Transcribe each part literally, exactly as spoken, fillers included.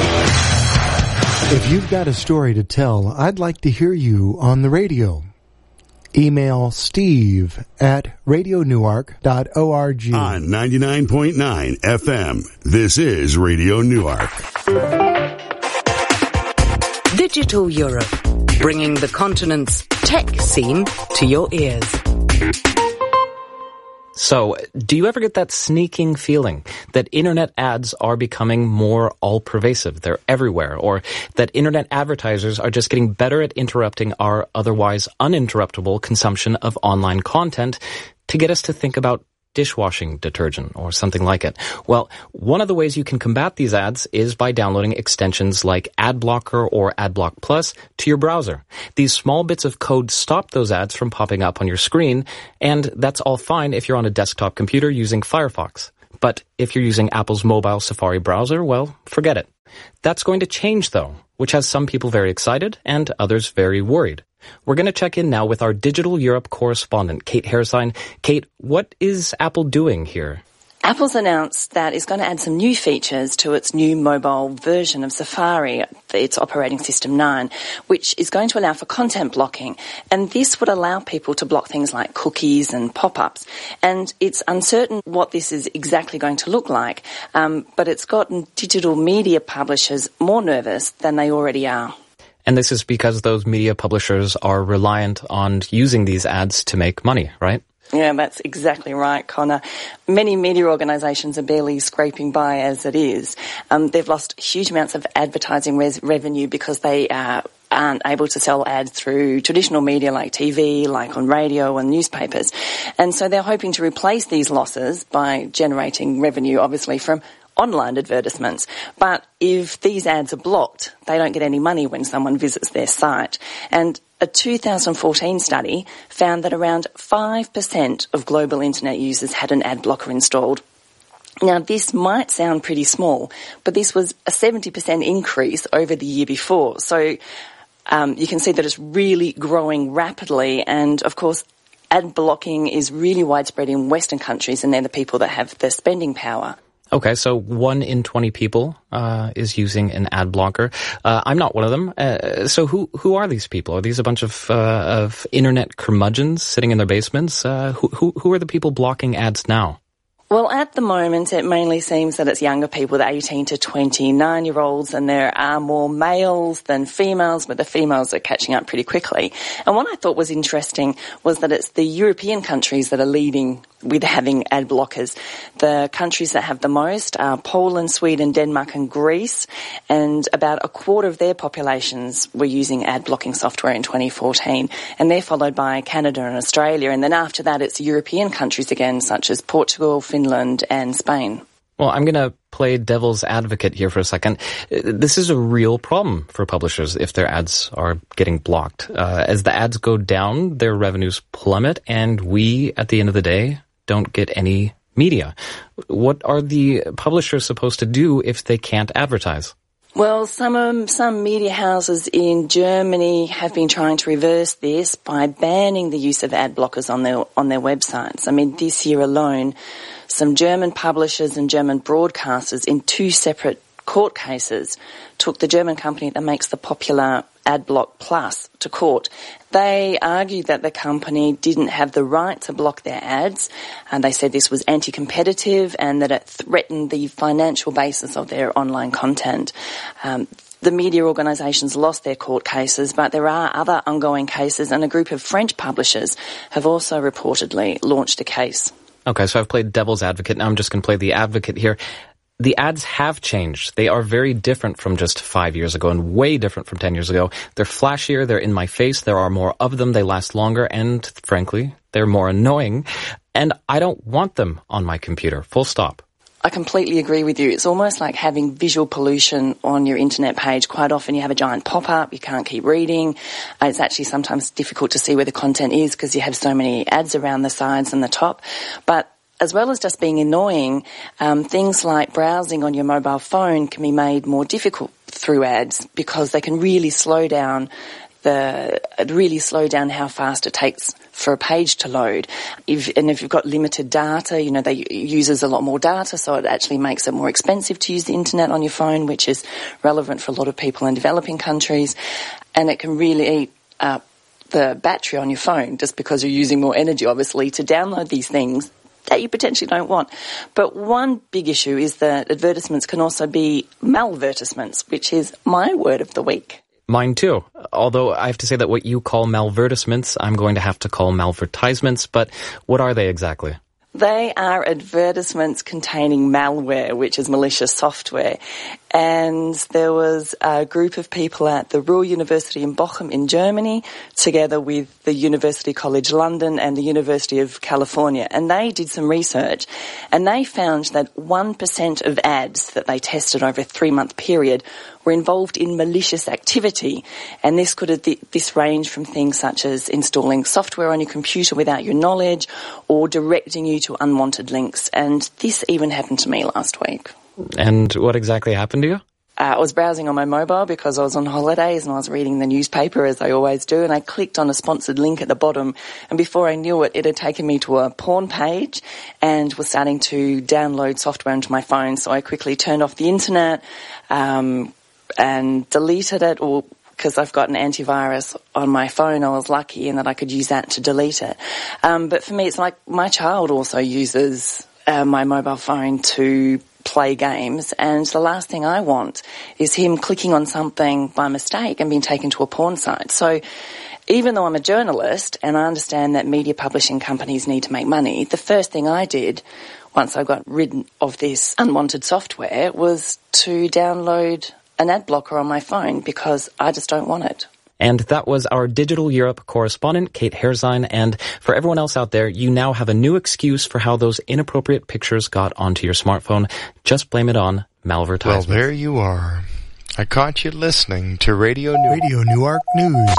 If you've got a story to tell, I'd like to hear you on the radio. Email Steve at radio newark dot org. On ninety-nine point nine F M, this is Radio Newark. Digital Europe, bringing the continent's tech scene to your ears. So, do you ever get that sneaking feeling that internet ads are becoming more all-pervasive? They're everywhere. Or that internet advertisers are just getting better at interrupting our otherwise uninterruptible consumption of online content to get us to think about dishwashing detergent or something like it? Well, one of the ways you can combat these ads is by downloading extensions like AdBlocker or AdBlock Plus to your browser. These small bits of code stop those ads from popping up on your screen, and that's all fine if you're on a desktop computer using Firefox. But if you're using Apple's mobile Safari browser, well, forget it. That's going to change, though, which has some people very excited and others very worried. We're going to check in now with our Digital Europe correspondent, Kate Haresine. Kate, what is Apple doing here? Apple's announced that it's going to add some new features to its new mobile version of Safari, its operating system nine, which is going to allow for content blocking. And this would allow people to block things like cookies and pop-ups. And it's uncertain what this is exactly going to look like, um, but it's gotten digital media publishers more nervous than they already are. And this is because those media publishers are reliant on using these ads to make money, right? Yeah, that's exactly right, Connor. Many media organisations are barely scraping by as it is. Um, they've lost huge amounts of advertising res- revenue because they uh, aren't able to sell ads through traditional media like T V, like on radio and newspapers. And so they're hoping to replace these losses by generating revenue, obviously, from online advertisements. But if these ads are blocked, they don't get any money when someone visits their site. And a two thousand fourteen study found that around five percent of global internet users had an ad blocker installed. Now, this might sound pretty small, but this was a seventy percent increase over the year before. So um, you can see that it's really growing rapidly. And, of course, ad blocking is really widespread in Western countries, and they're the people that have the spending power. Okay, so one in twenty people uh, is using an ad blocker. Uh, I'm not one of them. Uh, so who who are these people? Are these a bunch of uh, of internet curmudgeons sitting in their basements? Uh, who, who who are the people blocking ads now? Well, at the moment, it mainly seems that it's younger people, the eighteen to twenty-nine-year-olds, and there are more males than females, but the females are catching up pretty quickly. And what I thought was interesting was that it's the European countries that are leading with having ad blockers. The countries that have the most are Poland, Sweden, Denmark and Greece, and about a quarter of their populations were using ad blocking software in twenty fourteen, and they're followed by Canada and Australia. And then after that, it's European countries again, such as Portugal, Finland, Finland and Spain. Well, I'm going to play devil's advocate here for a second. This is a real problem for publishers if their ads are getting blocked. Uh, as the ads go down, their revenues plummet, and we, at the end of the day, don't get any media. What are the publishers supposed to do if they can't advertise? Well, some um, some media houses in Germany have been trying to reverse this by banning the use of ad blockers on their on their websites. I mean, this year alone, some German publishers and German broadcasters in two separate court cases took the German company that makes the popular AdBlock Plus to court. They argued that the company didn't have the right to block their ads, and they said this was anti-competitive and that it threatened the financial basis of their online content. Um, the media organisations lost their court cases, but there are other ongoing cases, and a group of French publishers have also reportedly launched a case. Okay, so I've played devil's advocate. Now I'm just going to play the advocate here. The ads have changed. They are very different from just five years ago and way different from ten years ago. They're flashier, they're in my face, there are more of them, they last longer, and frankly, they're more annoying. And I don't want them on my computer, full stop. I completely agree with you. It's almost like having visual pollution on your internet page. Quite often you have a giant pop-up, you can't keep reading. Uh, it's actually sometimes difficult to see where the content is because you have so many ads around the sides and the top. But as well as just being annoying, um, things like browsing on your mobile phone can be made more difficult through ads because they can really slow down the really slow down how fast it takes for a page to load. If, and if you've got limited data, you know, they uses a lot more data, so it actually makes it more expensive to use the internet on your phone, which is relevant for a lot of people in developing countries. And it can really eat up the battery on your phone just because you're using more energy, obviously, to download these things that you potentially don't want. But one big issue is that advertisements can also be malvertisements, which is my word of the week. Mine too. Although I have to say that what you call malvertisements, I'm going to have to call malvertisements. But what are they exactly? They are advertisements containing malware, which is malicious software. And there was a group of people at the Ruhr University in Bochum in Germany, together with the University College London and the University of California. And they did some research, and they found that one percent of ads that they tested over a three-month period were involved in malicious activity. And this could have, this range from things such as installing software on your computer without your knowledge, or directing you to unwanted links. And this even happened to me last week. And what exactly happened to you? Uh, I was browsing on my mobile because I was on holidays and I was reading the newspaper, as I always do, and I clicked on a sponsored link at the bottom, and before I knew it, it had taken me to a porn page and was starting to download software into my phone. So I quickly turned off the internet um, and deleted it, or because I've got an antivirus on my phone, I was lucky in that I could use that to delete it. Um, but for me, it's like my child also uses uh, my mobile phone to play games, and the last thing I want is him clicking on something by mistake and being taken to a porn site. So even though I'm a journalist and I understand that media publishing companies need to make money, the first thing I did once I got rid of this unwanted software was to download an ad blocker on my phone, because I just don't want it. And that was our Digital Europe correspondent, Kate Herzine. And for everyone else out there, you now have a new excuse for how those inappropriate pictures got onto your smartphone. Just blame it on malvertisements. Well, there you are. I caught you listening to Radio Newark. Radio Newark News.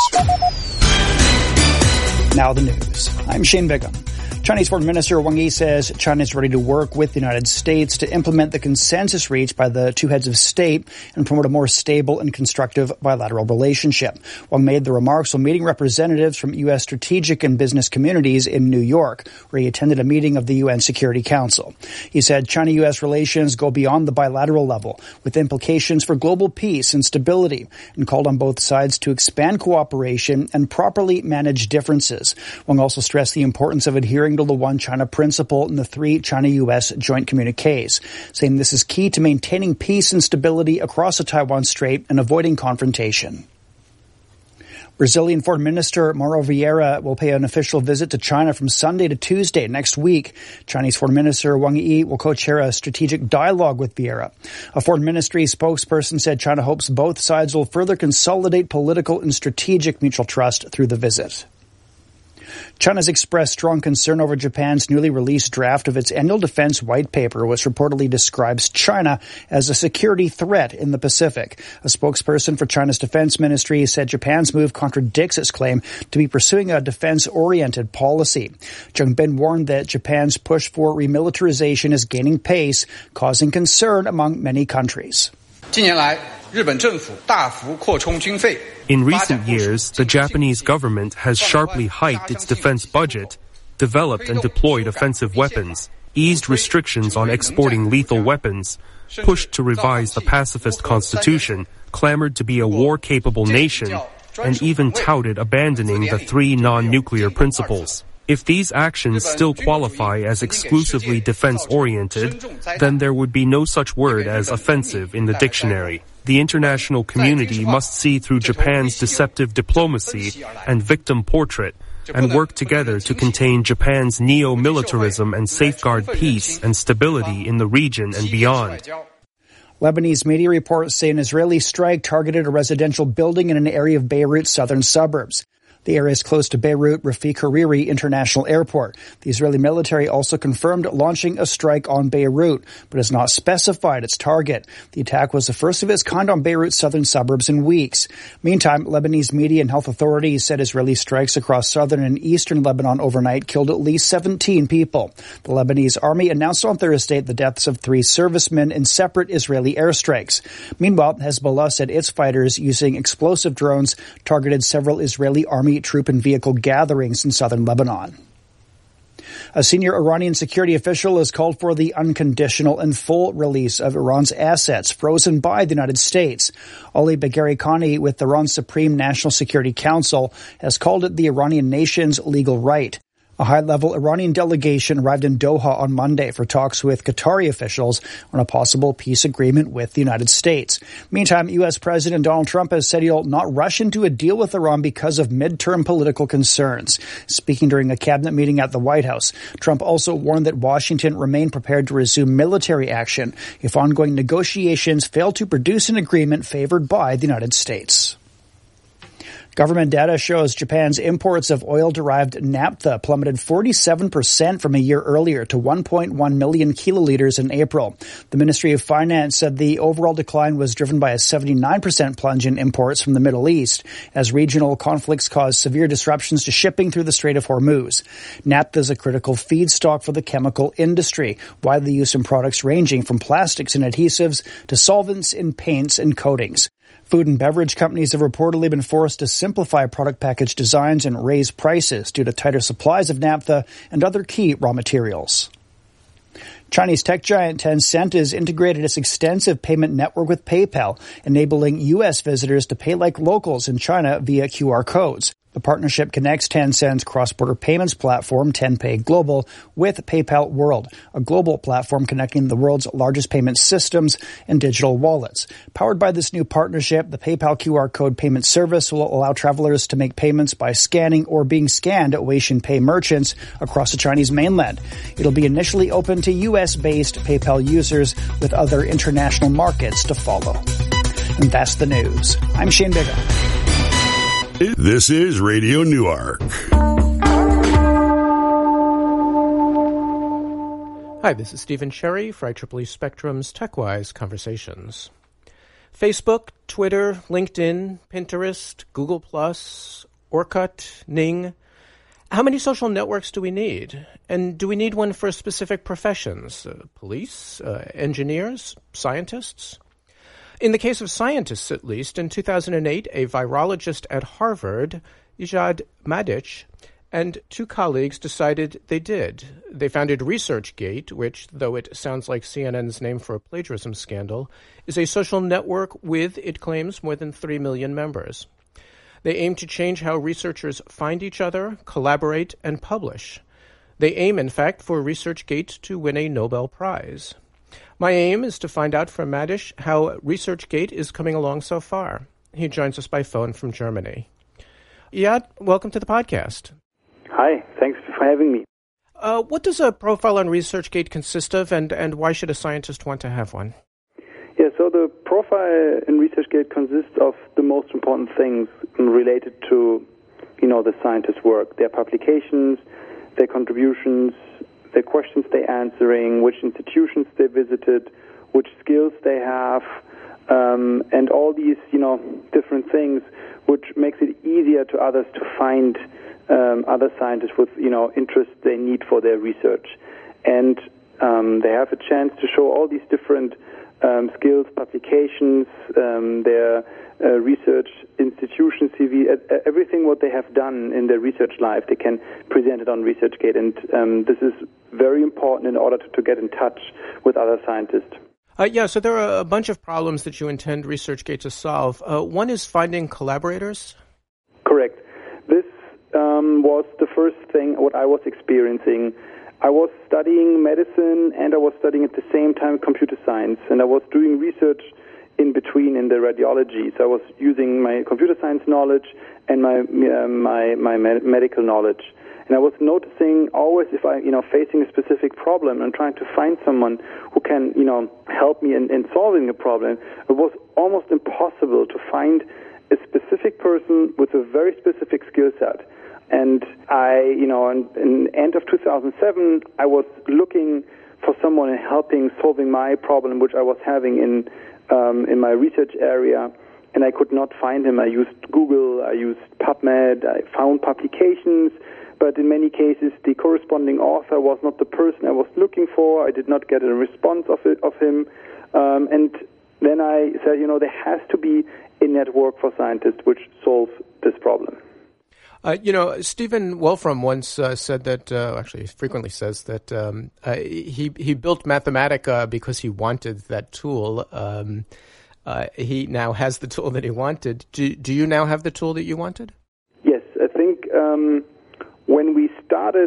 Now the news. I'm Shane Bigham. Chinese Foreign Minister Wang Yi says China is ready to work with the United States to implement the consensus reached by the two heads of state and promote a more stable and constructive bilateral relationship. Wang made the remarks while meeting representatives from U S strategic and business communities in New York, where he attended a meeting of the U N Security Council. He said China-U S relations go beyond the bilateral level, with implications for global peace and stability, and called on both sides to expand cooperation and properly manage differences. Wang also stressed the importance of adhering to the One China principle in the three China-U S joint communiques, saying this is key to maintaining peace and stability across the Taiwan Strait and avoiding confrontation. Brazilian Foreign Minister Mauro Vieira will pay an official visit to China from Sunday to Tuesday next week. Chinese Foreign Minister Wang Yi will co-chair a strategic dialogue with Vieira. A foreign ministry spokesperson said China hopes both sides will further consolidate political and strategic mutual trust through the visit. China's expressed strong concern over Japan's newly released draft of its annual defense white paper, which reportedly describes China as a security threat in the Pacific. A spokesperson for China's defense ministry said Japan's move contradicts its claim to be pursuing a defense-oriented policy. Zheng Bin warned that Japan's push for remilitarization is gaining pace, causing concern among many countries. In recent years, the Japanese government has sharply hiked its defense budget, developed and deployed offensive weapons, eased restrictions on exporting lethal weapons, pushed to revise the pacifist constitution, clamored to be a war-capable nation, and even touted abandoning the three non-nuclear principles. If these actions still qualify as exclusively defense-oriented, then there would be no such word as offensive in the dictionary. The international community must see through Japan's deceptive diplomacy and victim portrait and work together to contain Japan's neo-militarism and safeguard peace and stability in the region and beyond. Lebanese media reports say an Israeli strike targeted a residential building in an area of Beirut's southern suburbs. The area is close to Beirut Rafik Hariri International Airport. The Israeli military also confirmed launching a strike on Beirut, but has not specified its target. The attack was the first of its kind on Beirut's southern suburbs in weeks. Meantime, Lebanese media and health authorities said Israeli strikes across southern and eastern Lebanon overnight killed at least seventeen people. The Lebanese army announced on Thursday the deaths of three servicemen in separate Israeli airstrikes. Meanwhile, Hezbollah said its fighters using explosive drones targeted several Israeli army army, troop, and vehicle gatherings in southern Lebanon. A senior Iranian security official has called for the unconditional and full release of Iran's assets frozen by the United States. Ali Bagheri Khani with Iran's Supreme National Security Council has called it the Iranian nation's legal right. A high-level Iranian delegation arrived in Doha on Monday for talks with Qatari officials on a possible peace agreement with the United States. Meantime, U S. President Donald Trump has said he'll not rush into a deal with Iran because of midterm political concerns. Speaking during a cabinet meeting at the White House, Trump also warned that Washington remained prepared to resume military action if ongoing negotiations fail to produce an agreement favored by the United States. Government data shows Japan's imports of oil-derived naphtha plummeted forty-seven percent from a year earlier to one point one million kiloliters in April. The Ministry of Finance said the overall decline was driven by a seventy-nine percent plunge in imports from the Middle East, as regional conflicts caused severe disruptions to shipping through the Strait of Hormuz. Naphtha is a critical feedstock for the chemical industry, widely used in products ranging from plastics and adhesives to solvents in paints and coatings. Food and beverage companies have reportedly been forced to simplify product package designs and raise prices due to tighter supplies of naphtha and other key raw materials. Chinese tech giant Tencent has integrated its extensive payment network with PayPal, enabling U S visitors to pay like locals in China via Q R codes. The partnership connects Tencent's cross-border payments platform, Tenpay Global, with PayPal World, a global platform connecting the world's largest payment systems and digital wallets. Powered by this new partnership, the PayPal Q R code payment service will allow travelers to make payments by scanning or being scanned at Weixin Pay merchants across the Chinese mainland. It'll be initially open to U S-based PayPal users, with other international markets to follow. And that's the news. I'm Shane Bigger. This is Radio Newark. Hi, this is Stephen Cherry for I triple E Spectrum's TechWise Conversations. Facebook, Twitter, LinkedIn, Pinterest, Google Plus, Orkut, Ning. How many social networks do we need? And do we need one for specific professions? Uh, police, uh, engineers, scientists? In the case of scientists, at least, in two thousand eight, a virologist at Harvard, Ijad Madich, and two colleagues decided they did. They founded ResearchGate, which, though it sounds like C N N's name for a plagiarism scandal, is a social network with, it claims, more than three million members. They aim to change how researchers find each other, collaborate, and publish. They aim, in fact, for ResearchGate to win a Nobel Prize. My aim is to find out from Madish how ResearchGate is coming along so far. He joins us by phone from Germany. Iyad, welcome to the podcast. Hi, thanks for having me. Uh, what does a profile on ResearchGate consist of, and, and why should a scientist want to have one? Yeah, so the profile in ResearchGate consists of the most important things related to, you know, the scientist's work, their publications, their contributions, the questions they're answering, which institutions they visited, which skills they have, um, and all these, you know, different things, which makes it easier to others to find um, other scientists with, you know, interests they need for their research. And um, they have a chance to show all these different um, skills, publications, um, their uh, research institution C V, everything what they have done in their research life, they can present it on ResearchGate, and um, this is very important in order to, to get in touch with other scientists. Uh, yeah, so there are a bunch of problems that you intend ResearchGate to solve. Uh, one is finding collaborators? Correct. This um, was the first thing what I was experiencing. I was studying medicine and I was studying at the same time computer science, and I was doing research in between in the radiology. So I was using my computer science knowledge and my uh, my my med- medical knowledge. And I was noticing always, if I, you know, facing a specific problem and trying to find someone who can, you know, help me in, in solving a problem, it was almost impossible to find a specific person with a very specific skill set. And I, you know, in, in end of two thousand seven, I was looking for someone in helping solving my problem, which I was having in um, in my research area, and I could not find him. I used Google, I used PubMed, I found publications, but in many cases the corresponding author was not the person I was looking for. I did not get a response of it, of him. Um, and then I said, you know, there has to be a network for scientists which solves this problem. Uh, you know, Stephen Wolfram once uh, said that, uh, actually frequently says that um, uh, he he built Mathematica because he wanted that tool. Um, uh, he now has the tool that he wanted. Do, do you now have the tool that you wanted? Yes, I think um, when we started,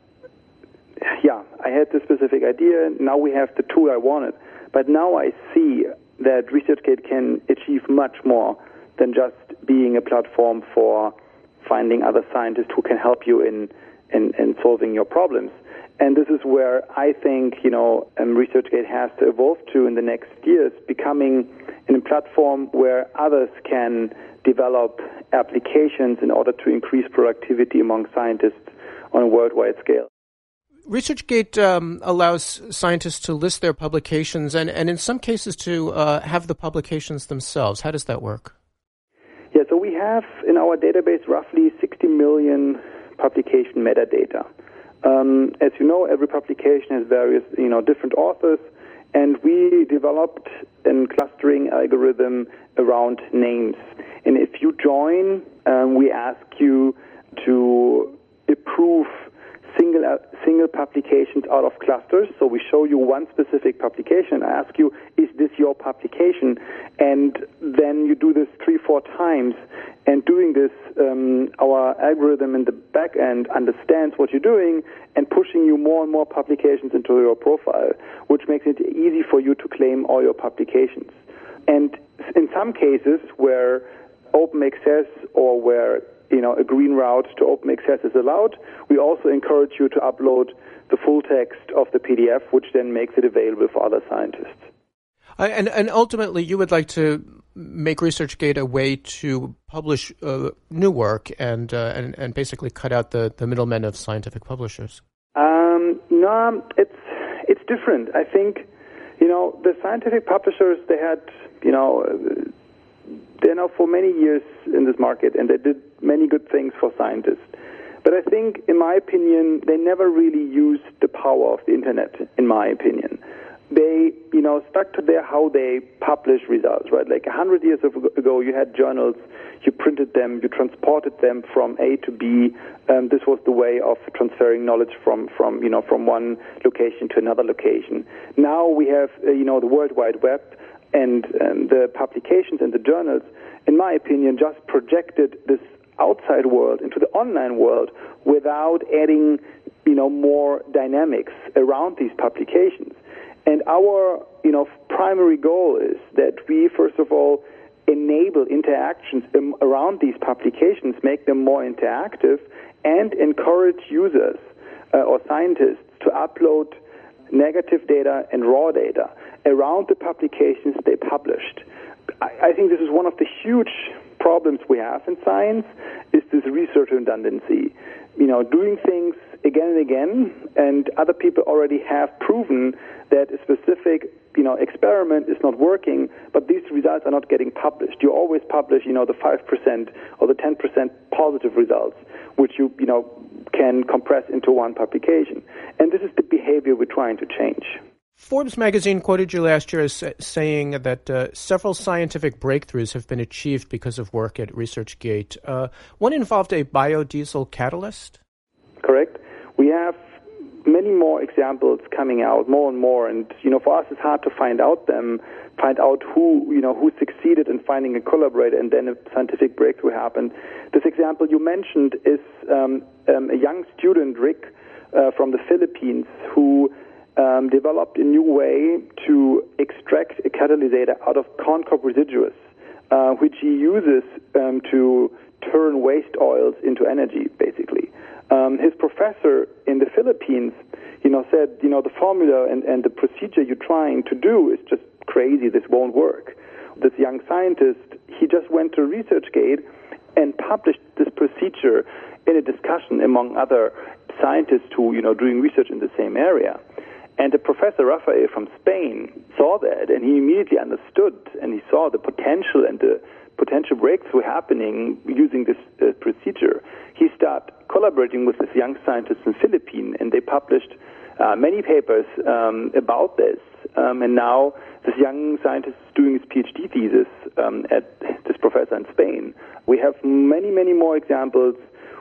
yeah, I had the specific idea. Now we have the tool I wanted. But now I see that ResearchGate can achieve much more than just being a platform for finding other scientists who can help you in, in, in solving your problems. And this is where I think, you know, um, ResearchGate has to evolve to in the next years, becoming a platform where others can develop applications in order to increase productivity among scientists on a worldwide scale. ResearchGate um, allows scientists to list their publications and, and in some cases to uh, have the publications themselves. How does that work? Yeah, so we have in our database roughly sixty million publication metadata. Um, as you know, every publication has various, you know, different authors, and we developed a clustering algorithm around names. And if you join, um, we ask you to approve single uh, single publications out of clusters. So we show you one specific publication. I ask you, is this your publication? And then you do this three, four times. And doing this, um, our algorithm in the back end understands what you're doing and pushing you more and more publications into your profile, which makes it easy for you to claim all your publications. And in some cases where open access or where you know, a green route to open access is allowed, we also encourage you to upload the full text of the P D F, which then makes it available for other scientists. Uh, and, and ultimately, you would like to make ResearchGate a way to publish uh, new work and, uh, and and basically cut out the, the middlemen of scientific publishers. Um, no, it's it's different. I think, you know, the scientific publishers, they had, you know, they're now for many years in this market, and they did many good things for scientists. But I think, in my opinion, they never really used the power of the internet, in my opinion. They, you know, stuck to their how they publish results, right? Like a hundred years ago, you had journals, you printed them, you transported them from A to B. Um, this was the way of transferring knowledge from, from, you know, from one location to another location. Now we have, uh, you know, the World Wide Web, and um, the publications and the journals, in my opinion, just projected this outside world into the online world without adding, you know, more dynamics around these publications. And our, you know, primary goal is that we, first of all, enable interactions around these publications, make them more interactive, and encourage users uh, or scientists to upload negative data and raw data around the publications they published. I, I think this is one of the huge problems we have in science, is this research redundancy. You know, doing things again and again, and other people already have proven that a specific, you know, experiment is not working, but these results are not getting published. You always publish, you know, the five percent or the ten percent positive results, which you, you know, can compress into one publication. And this is the behavior we're trying to change. Forbes magazine quoted you last year as saying that uh, several scientific breakthroughs have been achieved because of work at ResearchGate. Uh, one involved a biodiesel catalyst? Correct. We have many more examples coming out, more and more, and, you know, for us it's hard to find out them, find out who, you know, who succeeded in finding a collaborator and then a scientific breakthrough happened. This example you mentioned is um, um, a young student, Rick, uh, from the Philippines, who um, developed a new way to extract a catalysator out of corn cob residues, uh, which he uses um, to turn waste oils into energy, basically. Um, his professor in the Philippines, you know, said, you know, the formula and, and the procedure you're trying to do is just crazy. This won't work. This young scientist, he just went to ResearchGate and published this procedure in a discussion among other scientists who, you know, doing research in the same area. And the professor Rafael from Spain saw that, and he immediately understood, and he saw the potential and the potential breakthrough happening using this uh, procedure. He started collaborating with this young scientist in the Philippines, and they published uh, many papers um, about this. Um, and now this young scientist is doing his PhD thesis um, at this professor in Spain. We have many, many more examples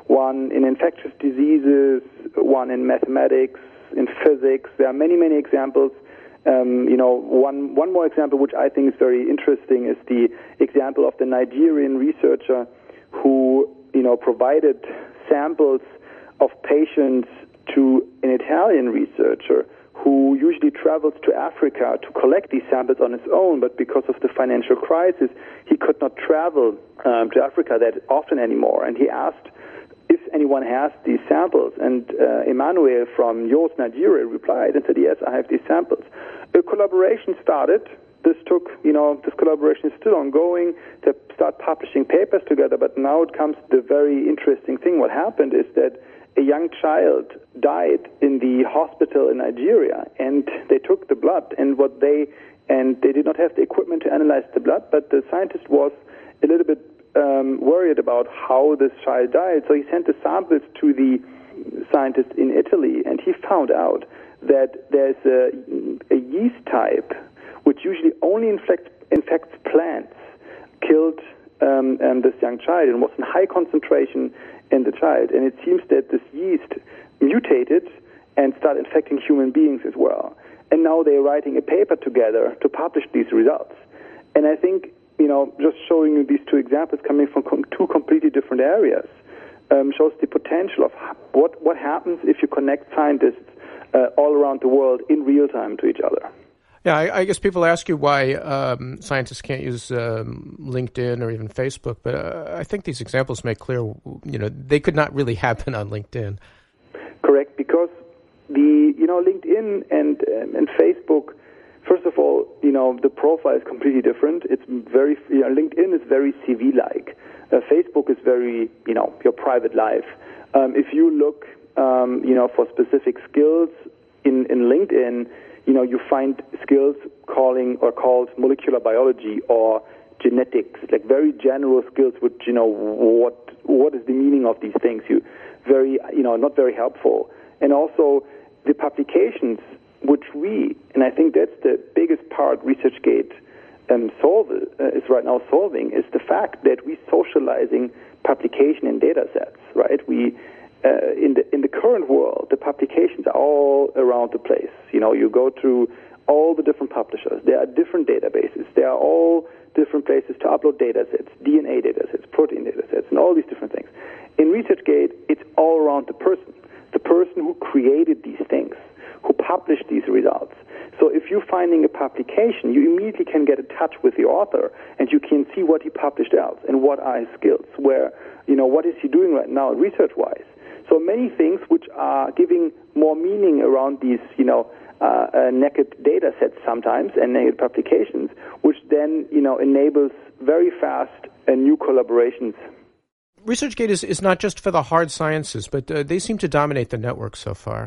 one in infectious diseases, one in mathematics, in physics. There are many, many examples. Um, you know, one one more example which I think is very interesting is the example of the Nigerian researcher who, you know, provided samples of patients to an Italian researcher who usually travels to Africa to collect these samples on his own, but because of the financial crisis, he could not travel um, to Africa that often anymore. And he asked if anyone has these samples, and uh, Emmanuel from Jos, Nigeria, replied and said, yes, I have these samples. A collaboration started. This took, you know, this collaboration is still ongoing. They start publishing papers together, but now it comes to the very interesting thing. What happened is that a young child died in the hospital in Nigeria, and they took the blood, and what they, and they did not have the equipment to analyze the blood, but the scientist was a little bit Um, worried about how this child died. So he sent the samples to the scientist in Italy, and he found out that there's a, a yeast type which usually only infects, infects plants, killed um, um, this young child and was in high concentration in the child. And it seems that this yeast mutated and started infecting human beings as well. And now they're writing a paper together to publish these results. And I think, you know, just showing you these two examples coming from com- two completely different areas um, shows the potential of what, what happens if you connect scientists uh, all around the world in real time to each other. Yeah, I, I guess people ask you why um, scientists can't use um, LinkedIn or even Facebook, but uh, I think these examples make clear, you know, they could not really happen on LinkedIn. Correct, because the, you know, LinkedIn and um, and Facebook, first of all, you know, the profile is completely different. It's very, you know, LinkedIn is very C V-like. Uh, Facebook is very, you know, your private life. Um, if you look, um, you know, for specific skills in, in LinkedIn, you know, you find skills calling or called molecular biology or genetics, like very general skills, which, you know, what what is the meaning of these things? You very, you know, not very helpful. And also the publications, which we, and I think that's the biggest part ResearchGate um, solve, uh, is right now solving, is the fact that we're socializing publication and data sets, right? We, uh, in the in the current world, the publications are all around the place. You know, you go through all the different publishers. There are different databases. There are all different places to upload data sets, D N A data sets, protein data sets, and all these different things. In ResearchGate, it's all around the person, the person who created these things, who published these results. So if you're finding a publication, you immediately can get in touch with the author, and you can see what he published else and what are his skills, where, you know, what is he doing right now research-wise. So many things which are giving more meaning around these, you know, uh, uh, naked data sets sometimes and naked publications, which then, you know, enables very fast and new collaborations. ResearchGate is, is not just for the hard sciences, but uh, they seem to dominate the network so far.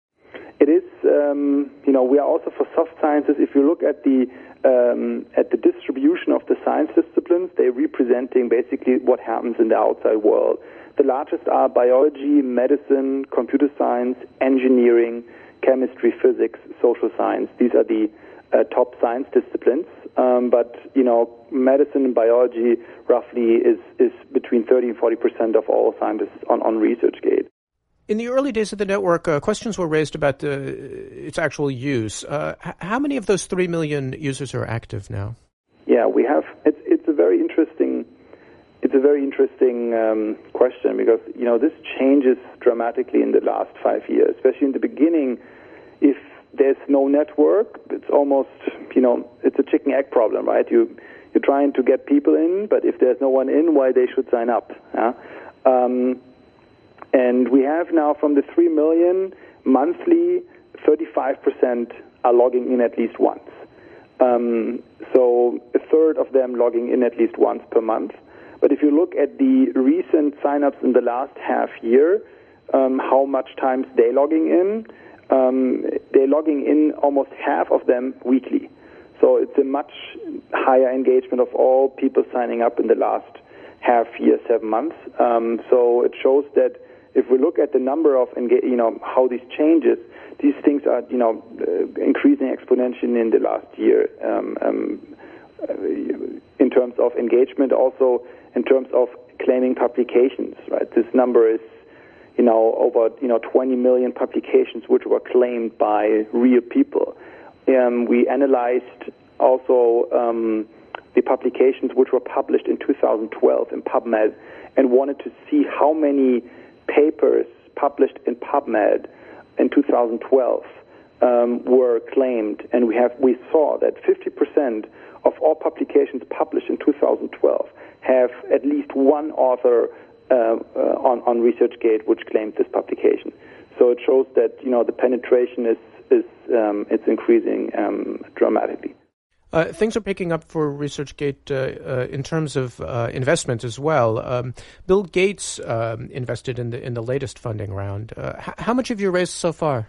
It is, um, you know, we are also for soft sciences. If you look at the um, at the distribution of the science disciplines, they're representing basically what happens in the outside world. The largest are biology, medicine, computer science, engineering, chemistry, physics, social science. These are the uh, top science disciplines. Um, but, you know, medicine and biology roughly is, is between thirty and forty percent of all scientists on, on ResearchGate. In the early days of the network, uh, questions were raised about the, its actual use. Uh, h- how many of those three million users are active now? Yeah, we have. It's it's a very interesting. It's a very interesting um, question because, you know, this changes dramatically in the last five years. Especially in the beginning, if there's no network, it's almost, you know, it's a chicken egg problem, right? You you're trying to get people in, but if there's no one in, why they should sign up? Yeah? Um, And we have now from the three million monthly, thirty-five percent are logging in at least once. Um, so a third of them logging in at least once per month. But if you look at the recent signups in the last half year, um, how much times they're logging in, um, they're logging in almost half of them weekly. So it's a much higher engagement of all people signing up in the last half year, seven months. Um, so it shows that if we look at the number of, you know, how these changes, these things are, you know, uh, increasing exponentially in the last year. Um, um, in terms of engagement, also in terms of claiming publications, right? This number is, you know, over, you know, twenty million publications which were claimed by real people. Um, we analyzed also um, the publications which were published in two thousand twelve in PubMed and wanted to see how many papers published in PubMed in two thousand twelve um, were claimed. And we have we saw that fifty percent of all publications published in two thousand twelve have at least one author uh, uh, on, on ResearchGate which claimed this publication. So it shows that, you know, the penetration is, is um, it's increasing um, dramatically. Uh, things are picking up for ResearchGate uh, uh, in terms of uh, investment as well. Um, Bill Gates um, invested in the in the latest funding round. Uh, h- how much have you raised so far?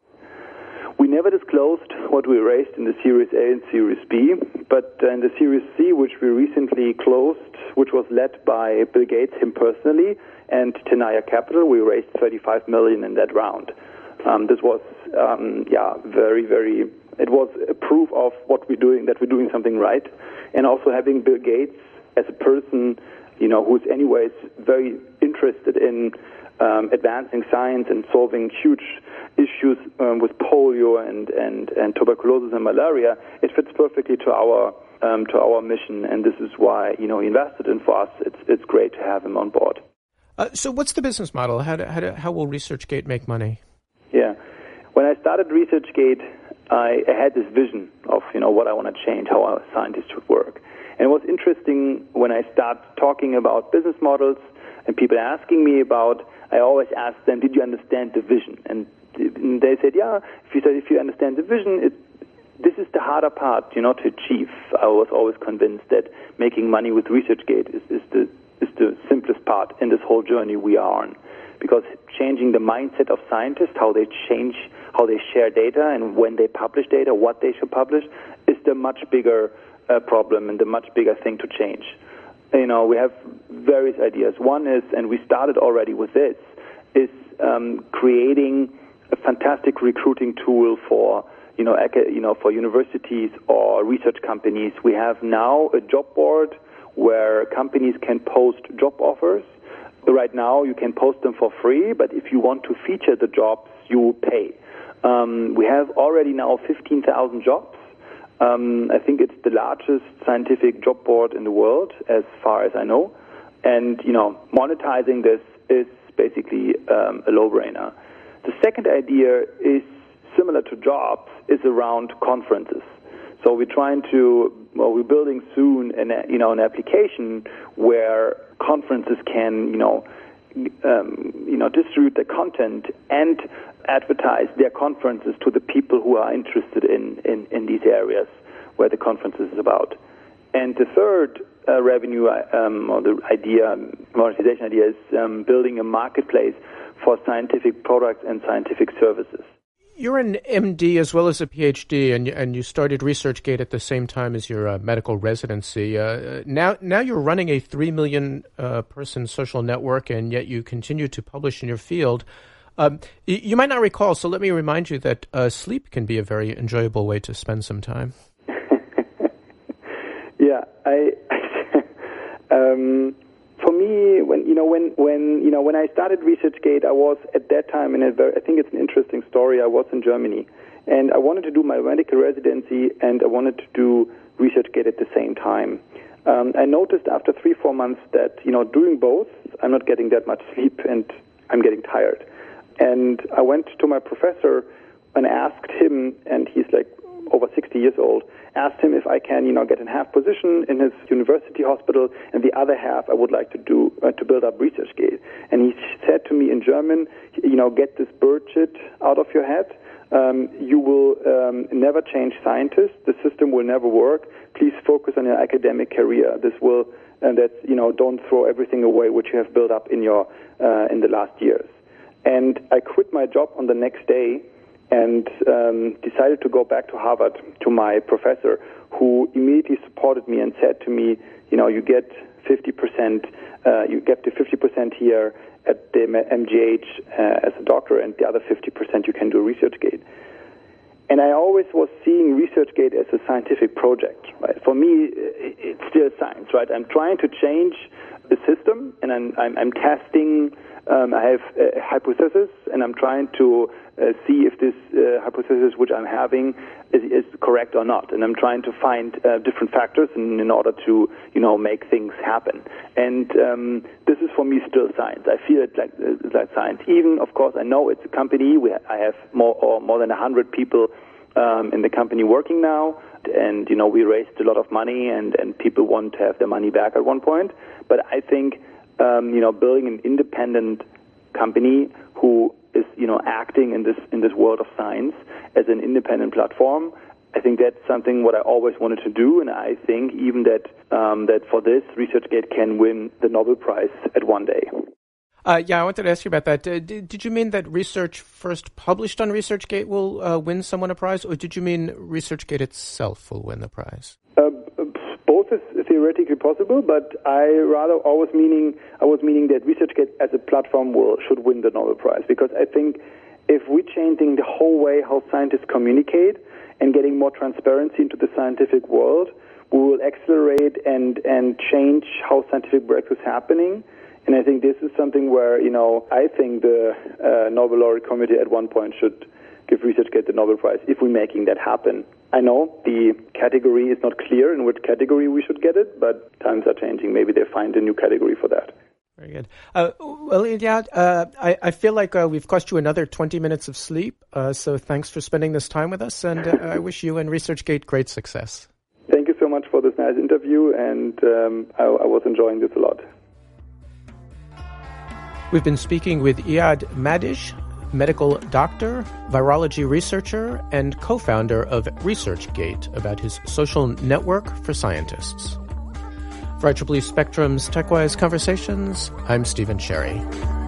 We never disclosed what we raised in the Series A and Series B, but uh, in the Series C, which we recently closed, which was led by Bill Gates him personally and Tenaya Capital, we raised thirty-five million dollars in that round. Um, this was, um, yeah, very, very. It was a proof of what we're doing, that we're doing something right, and also having Bill Gates as a person, you know, who's anyways very interested in um, advancing science and solving huge issues um, with polio and, and, and tuberculosis and malaria. It fits perfectly to our um, to our mission, and this is why, you know, he invested in for us. It's it's great to have him on board. Uh, so, what's the business model? How do, how do, how will ResearchGate make money? Yeah, when I started ResearchGate, I had this vision of, you know, what I want to change, how our scientists should work. And it was interesting when I start talking about business models and people asking me about, I always ask them, did you understand the vision? And they said, yeah, if you said, if you understand the vision, it, this is the harder part, you know, to achieve. I was always convinced that making money with ResearchGate is, is the is the simplest part in this whole journey we are on. Because changing the mindset of scientists, how they change, how they share data, and when they publish data, what they should publish, is the much bigger uh, problem and the much bigger thing to change. You know, we have various ideas. One is, and we started already with this, is um, creating a fantastic recruiting tool for, you know, ac- you know, for universities or research companies. We have now a job board where companies can post job offers. Right now, you can post them for free, but if you want to feature the jobs, you pay. Um, we have already now fifteen thousand jobs. Um, I think it's the largest scientific job board in the world, as far as I know. And, you know, monetizing this is basically um, a no-brainer. The second idea is similar to jobs, is around conferences. So we're trying to, well, we're building soon an, you know, an application where conferences can, you know, um, you know, distribute their content and advertise their conferences to the people who are interested in, in, in these areas where the conference is about. And the third uh, revenue um, or the idea, monetization idea, is um, building a marketplace for scientific products and scientific services. You're an M D as well as a P H D, and and you started ResearchGate at the same time as your uh, medical residency. Uh, now, now you're running a three million uh, person social network, and yet you continue to publish in your field. Um, you, you might not recall, so let me remind you that uh, sleep can be a very enjoyable way to spend some time. yeah, I. um, For me, when you know, when when you know, when I started ResearchGate, I was at that time in a very, I think it's an interesting story. I was in Germany, and I wanted to do my medical residency, and I wanted to do ResearchGate at the same time. Um, I noticed after three, four months that, you know, doing both, I'm not getting that much sleep, and I'm getting tired. And I went to my professor and asked him, and he's like over sixty years old, asked him if I can, you know, get in half position in his university hospital, and the other half I would like to do uh, to build up ResearchGate. And he said to me in German, you know, get this bullshit out of your head. Um, you will um, never change scientists. The system will never work. Please focus on your academic career. This will, and that's, you know, don't throw everything away which you have built up in your uh, in the last years. And I quit my job on the next day and um, decided to go back to Harvard to my professor, who immediately supported me and said to me, you know, you get fifty percent, uh, you get to fifty percent here at the M G H uh, as a doctor, and the other fifty percent you can do ResearchGate. And I always was seeing ResearchGate as a scientific project, right? For me, it's still science, right? I'm trying to change the system, and I'm, I'm, I'm testing. Um, I have a hypothesis, and I'm trying to uh, see if this uh, hypothesis which I'm having is, is correct or not. And I'm trying to find uh, different factors in, in order to, you know, make things happen. And um, this is for me still science. I feel it like, uh, like science. Even, of course, I know it's a company. We ha- I have more or more than a hundred people um, in the company working now. And, you know, we raised a lot of money, and, and people want to have their money back at one point. But I think, um, you know, building an independent company who is, you know, acting in this in this world of science as an independent platform, I think that's something what I always wanted to do. And I think even that um, that for this, ResearchGate can win the Nobel Prize at one day. Uh, yeah, I wanted to ask you about that. Uh, did, did you mean that research first published on ResearchGate will uh, win someone a prize, or did you mean ResearchGate itself will win the prize? Uh, both is theoretically possible, but I rather always meaning I was meaning that ResearchGate as a platform will should win the Nobel Prize, because I think if we're changing the whole way how scientists communicate and getting more transparency into the scientific world, we will accelerate and and change how scientific breakthroughs happening. And I think this is something where, you know, I think the uh, Nobel Laureate Committee at one point should give ResearchGate the Nobel Prize if we're making that happen. I know the category is not clear in which category we should get it, but times are changing. Maybe they find a new category for that. Very good. Uh, well, Iyad, uh, I, I feel like uh, we've cost you another twenty minutes of sleep, uh, so thanks for spending this time with us, and uh, I wish you and ResearchGate great success. Thank you so much for this nice interview, and um, I, I was enjoying this a lot. We've been speaking with Iyad Madish, medical doctor, virology researcher, and co-founder of ResearchGate, about his social network for scientists. For I triple E Spectrum's TechWise Conversations, I'm Stephen Sherry.